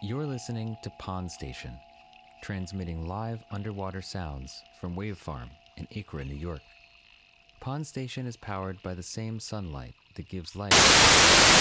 You're listening to Pond Station, transmitting live underwater sounds from Wave Farm in Acra, New York. Pond Station is powered by the same sunlight that gives life.